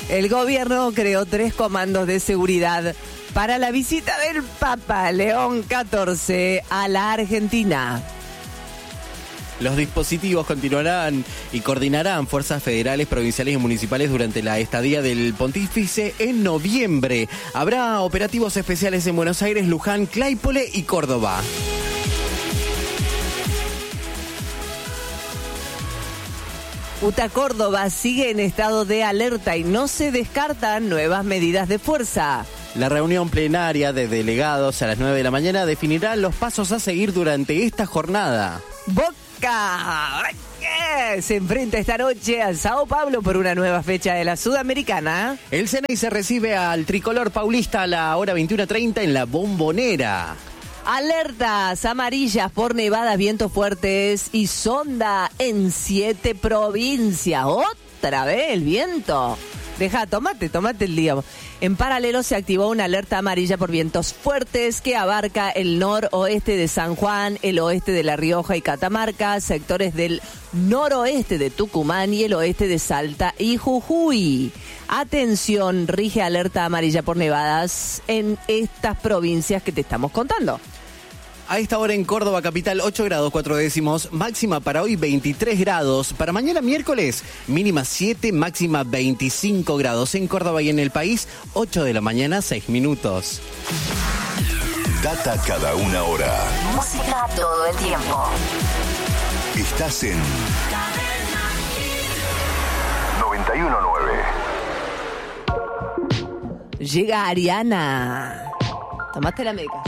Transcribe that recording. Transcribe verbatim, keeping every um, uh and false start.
El gobierno creó tres comandos de seguridad para la visita del Papa León catorce a la Argentina. Los dispositivos continuarán y coordinarán fuerzas federales, provinciales y municipales durante la estadía del pontífice en noviembre. Habrá operativos especiales en Buenos Aires, Luján, Claypole y Córdoba. UTA Córdoba sigue en estado de alerta y no se descartan nuevas medidas de fuerza. La reunión plenaria de delegados a las nueve de la mañana definirá los pasos a seguir durante esta jornada. Boca se enfrenta esta noche al Sao Paulo por una nueva fecha de la Sudamericana. El Ceneice recibe al tricolor paulista a la hora veintiuna treinta en la Bombonera. Alertas amarillas por nevadas, vientos fuertes y sonda en siete provincias. Otra vez el viento. Deja, tomate, tomate el día. En paralelo se activó una alerta amarilla por vientos fuertes que abarca el noroeste de San Juan, el oeste de La Rioja y Catamarca, sectores del noroeste de Tucumán y el oeste de Salta y Jujuy. Atención, rige alerta amarilla por nevadas en estas provincias que te estamos contando. A esta hora en Córdoba capital ocho grados cuatro décimos, máxima para hoy veintitrés grados. Para mañana miércoles, mínima siete, máxima veinticinco grados. En Córdoba y en el país, ocho de la mañana, seis minutos. Data cada una hora. Música todo el tiempo. Estás en noventa y uno nueve. Llega Ariana. Tomaste la meca.